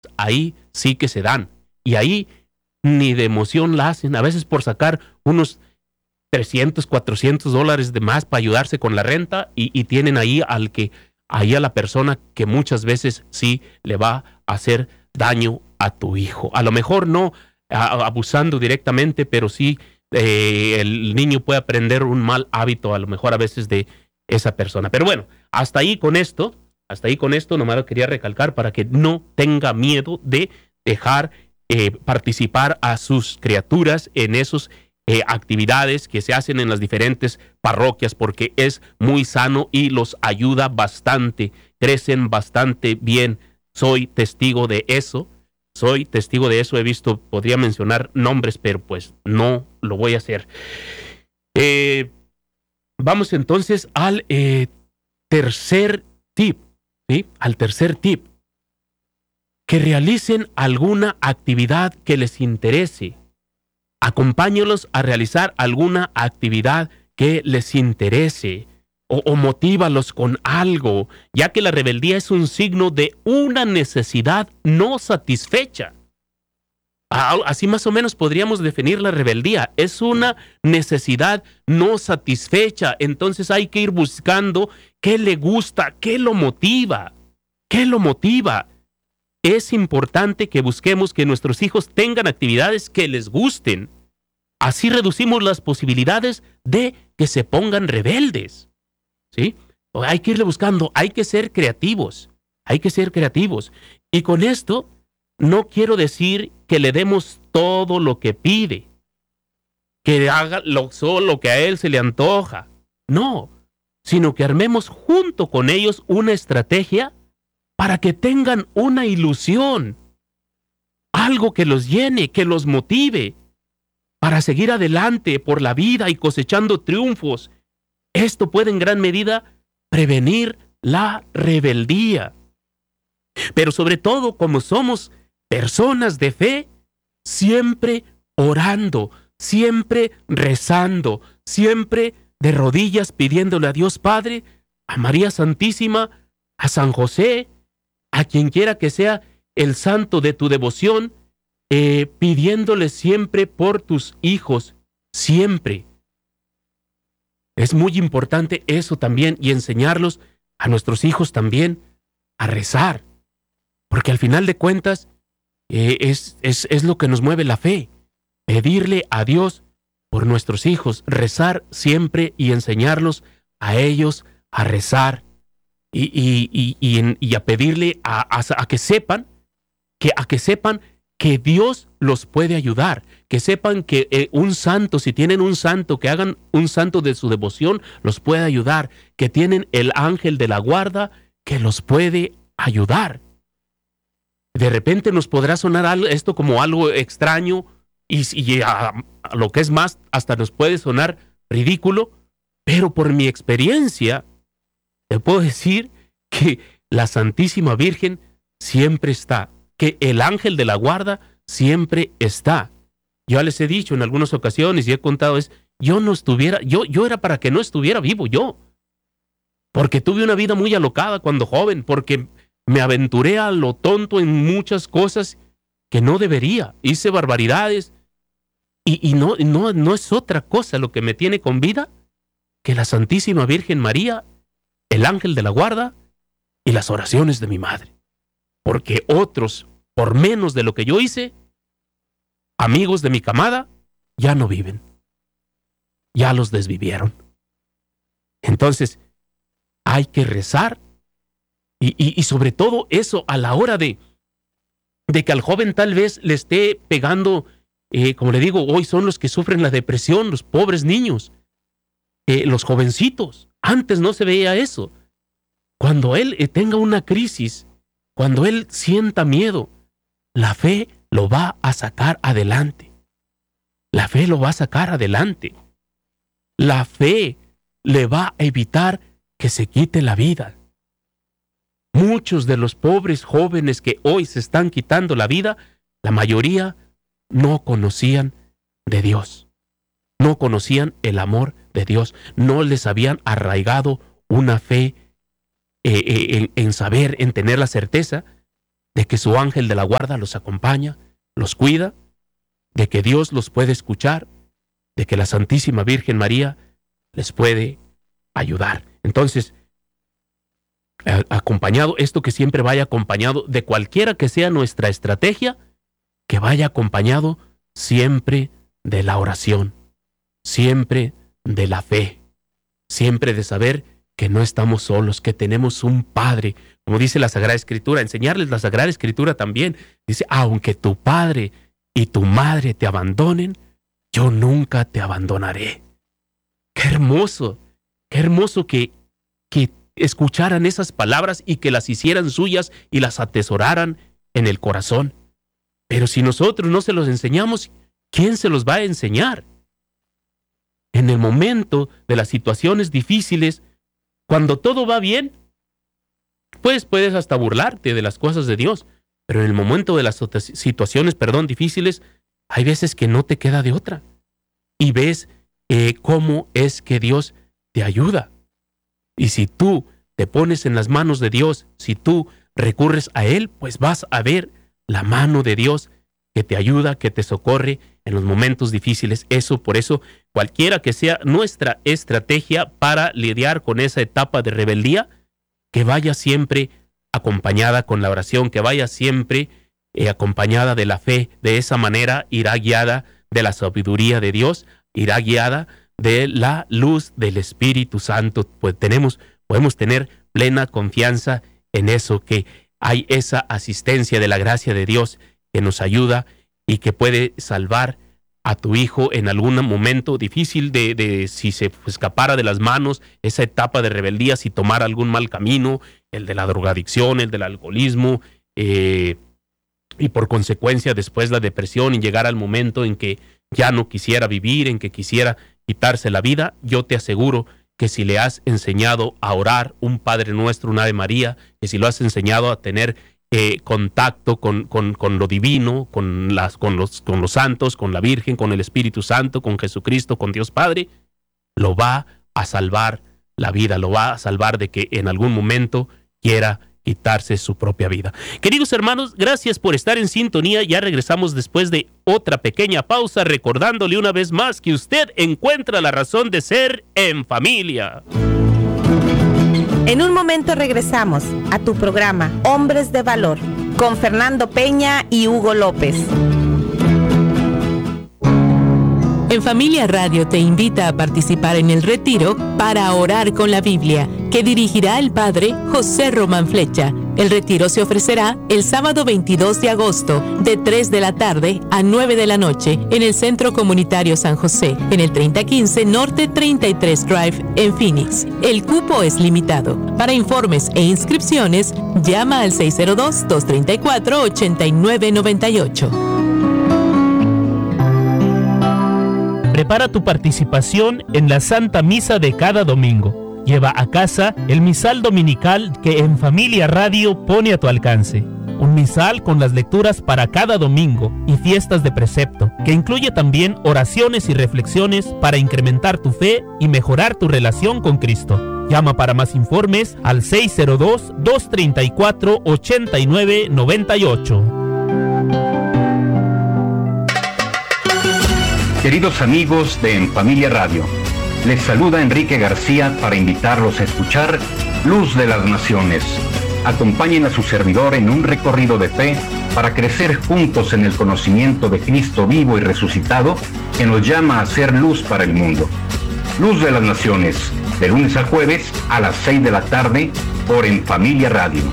ahí sí que se dan. Y ahí ni de emoción la hacen, a veces por sacar unos $300, $400 de más para ayudarse con la renta, y tienen ahí a la persona que muchas veces sí le va a hacer daño a tu hijo. A lo mejor no abusando directamente, pero sí el niño puede aprender un mal hábito a lo mejor a veces de esa persona. Pero bueno, hasta ahí con esto, nomás lo quería recalcar para que no tenga miedo de dejar participar a sus criaturas en esos actividades que se hacen en las diferentes parroquias, porque es muy sano y los ayuda bastante, crecen bastante bien. Soy testigo de eso, he visto, podría mencionar nombres, pero pues no lo voy a hacer. Vamos entonces al tercer tip, ¿sí? Al tercer tip. Que realicen alguna actividad que les interese. Acompáñalos a realizar alguna actividad que les interese o motívalos con algo, ya que la rebeldía es un signo de una necesidad no satisfecha. Así más o menos podríamos definir la rebeldía. Es una necesidad no satisfecha. Entonces hay que ir buscando qué le gusta, qué lo motiva. Es importante que busquemos que nuestros hijos tengan actividades que les gusten. Así reducimos las posibilidades de que se pongan rebeldes, ¿sí? Hay que irle buscando, hay que ser creativos. Y con esto no quiero decir que le demos todo lo que pide, que haga solo lo que a él se le antoja. No, sino que armemos junto con ellos una estrategia para que tengan una ilusión, algo que los llene, que los motive, para seguir adelante por la vida y cosechando triunfos. Esto puede en gran medida prevenir la rebeldía. Pero sobre todo, como somos personas de fe, siempre orando, siempre rezando, siempre de rodillas pidiéndole a Dios Padre, a María Santísima, a San José, a quien quiera que sea el santo de tu devoción, pidiéndole siempre por tus hijos, siempre. Es muy importante eso también, y enseñarlos a nuestros hijos también a rezar, porque al final de cuentas es lo que nos mueve la fe, pedirle a Dios por nuestros hijos, rezar siempre y enseñarlos a ellos a rezar. Y a pedirle a que sepan que Dios los puede ayudar, que sepan que un santo, si tienen un santo, que hagan un santo de su devoción, los puede ayudar, que tienen el ángel de la guarda que los puede ayudar. De repente nos podrá sonar esto como algo extraño y a lo que es más, hasta nos puede sonar ridículo, pero por mi experiencia te puedo decir que la Santísima Virgen siempre está, que el ángel de la guarda siempre está. Yo les he dicho en algunas ocasiones y he contado, yo era para que no estuviera vivo yo, porque tuve una vida muy alocada cuando joven, porque me aventuré a lo tonto en muchas cosas que no debería, hice barbaridades, y no es otra cosa lo que me tiene con vida que la Santísima Virgen María, el ángel de la guarda y las oraciones de mi madre. Porque otros, por menos de lo que yo hice, amigos de mi camada, ya no viven. Ya los desvivieron. Entonces, hay que rezar y sobre todo eso a la hora de que al joven tal vez le esté pegando, como le digo, hoy son los que sufren la depresión, los pobres niños, los jovencitos. Antes no se veía eso. Cuando él tenga una crisis, cuando él sienta miedo, la fe lo va a sacar adelante. La fe lo va a sacar adelante. La fe le va a evitar que se quite la vida. Muchos de los pobres jóvenes que hoy se están quitando la vida, la mayoría no conocían de Dios. No conocían el amor de Dios. No les habían arraigado una fe en saber, en tener la certeza de que su ángel de la guarda los acompaña, los cuida, de que Dios los puede escuchar, de que la Santísima Virgen María les puede ayudar. Entonces, acompañado, esto que siempre vaya acompañado de cualquiera que sea nuestra estrategia, que vaya acompañado siempre de la oración, siempre de la fe, siempre de saber que no estamos solos, que tenemos un Padre, como dice la Sagrada Escritura, enseñarles la Sagrada Escritura también. Dice, aunque tu padre y tu madre te abandonen, yo nunca te abandonaré. Qué hermoso que escucharan esas palabras y que las hicieran suyas y las atesoraran en el corazón. Pero si nosotros no se los enseñamos, ¿quién se los va a enseñar? En el momento de las situaciones difíciles, cuando todo va bien, pues puedes hasta burlarte de las cosas de Dios. Pero en el momento de las situaciones, difíciles, hay veces que no te queda de otra. Y ves cómo es que Dios te ayuda. Y si tú te pones en las manos de Dios, si tú recurres a Él, pues vas a ver la mano de Dios que te ayuda, que te socorre en los momentos difíciles. Por eso, cualquiera que sea nuestra estrategia para lidiar con esa etapa de rebeldía, que vaya siempre acompañada con la oración, que vaya siempre acompañada de la fe. De esa manera irá guiada de la sabiduría de Dios, irá guiada de la luz del Espíritu Santo. Pues podemos tener plena confianza en eso, que hay esa asistencia de la gracia de Dios que nos ayuda y que puede salvar a tu hijo en algún momento difícil de si se escapara de las manos esa etapa de rebeldía, si tomara algún mal camino, el de la drogadicción, el del alcoholismo, y por consecuencia después la depresión, y llegar al momento en que ya no quisiera vivir, en que quisiera quitarse la vida. Yo te aseguro que si le has enseñado a orar un Padre Nuestro, un Ave María, que si lo has enseñado a tener contacto con lo divino, con los santos, con la Virgen, con el Espíritu Santo, con Jesucristo, con Dios Padre, lo va a salvar la vida, lo va a salvar de que en algún momento quiera quitarse su propia vida. Queridos hermanos, gracias por estar en sintonía. Ya regresamos después de otra pequeña pausa, recordándole una vez más que usted encuentra la razón de ser en familia. En un momento regresamos a tu programa Hombres de Valor con Fernando Peña y Hugo López. En Familia Radio te invita a participar en el retiro para orar con la Biblia, que dirigirá el padre José Román Flecha. El retiro se ofrecerá el sábado 22 de agosto, de 3 de la tarde a 9 de la noche, en el Centro Comunitario San José, en el 3015 Norte 33 Drive, en Phoenix. El cupo es limitado. Para informes e inscripciones, llama al 602-234-8998. Prepara tu participación en la Santa Misa de cada domingo. Lleva a casa el misal dominical que En Familia Radio pone a tu alcance. Un misal con las lecturas para cada domingo y fiestas de precepto, que incluye también oraciones y reflexiones para incrementar tu fe y mejorar tu relación con Cristo. Llama para más informes al 602-234-8998. Queridos amigos de En Familia Radio, les saluda Enrique García para invitarlos a escuchar Luz de las Naciones. Acompañen a su servidor en un recorrido de fe para crecer juntos en el conocimiento de Cristo vivo y resucitado, que nos llama a ser luz para el mundo. Luz de las Naciones, de lunes a jueves a las 6 de la tarde por En Familia Radio.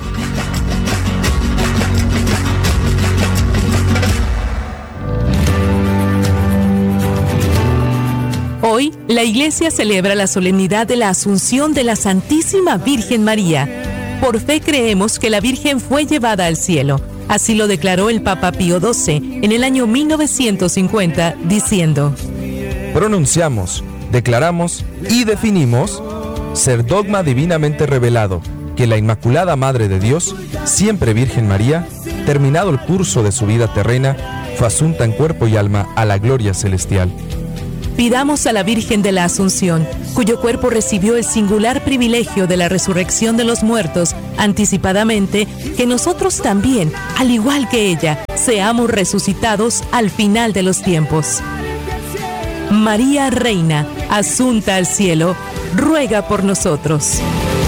Hoy, la Iglesia celebra la solemnidad de la Asunción de la Santísima Virgen María. Por fe creemos que la Virgen fue llevada al cielo. Así lo declaró el Papa Pío XII en el año 1950, diciendo: pronunciamos, declaramos y definimos ser dogma divinamente revelado que la Inmaculada Madre de Dios, siempre Virgen María, terminado el curso de su vida terrena, fue asunta en cuerpo y alma a la gloria celestial. Pidamos a la Virgen de la Asunción, cuyo cuerpo recibió el singular privilegio de la resurrección de los muertos anticipadamente, que nosotros también, al igual que ella, seamos resucitados al final de los tiempos. María Reina, asunta al cielo, ruega por nosotros.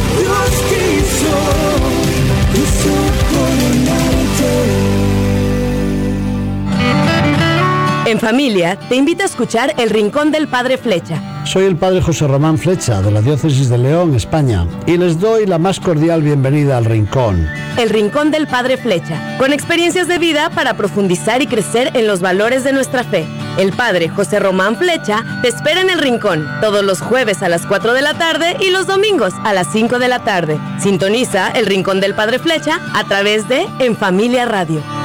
En Familia, te invita a escuchar El Rincón del Padre Flecha. Soy el Padre José Román Flecha, de la Diócesis de León, España, y les doy la más cordial bienvenida al Rincón. El Rincón del Padre Flecha, con experiencias de vida para profundizar y crecer en los valores de nuestra fe. El Padre José Román Flecha te espera en El Rincón, todos los jueves a las 4 de la tarde y los domingos a las 5 de la tarde. Sintoniza El Rincón del Padre Flecha a través de En Familia Radio.